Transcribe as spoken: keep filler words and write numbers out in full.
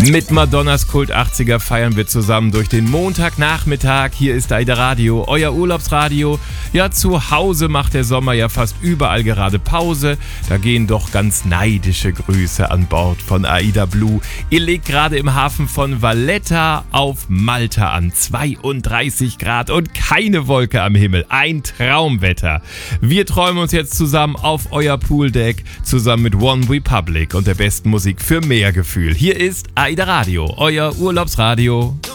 Mit Madonnas Kult achtziger feiern wir zusammen durch den Montagnachmittag. Hier ist AIDA Radio, euer Urlaubsradio. Ja, zu Hause macht der Sommer ja fast überall gerade Pause. Da gehen doch ganz neidische Grüße an Bord von AIDA Blue. Ihr legt gerade im Hafen von Valletta auf Malta an. zweiunddreißig Grad und keine Wolke am Himmel. Ein Traumwetter. Wir träumen uns jetzt zusammen auf euer Pooldeck, zusammen mit One Republic und der besten Musik für mehr Gefühl. Hier ist AIDA Radio, euer Urlaubsradio.